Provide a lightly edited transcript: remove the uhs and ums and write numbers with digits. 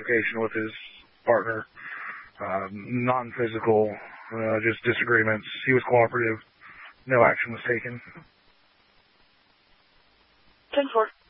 altercation with his partner. Non-physical, just disagreements. He was cooperative. No action was taken. 10-4.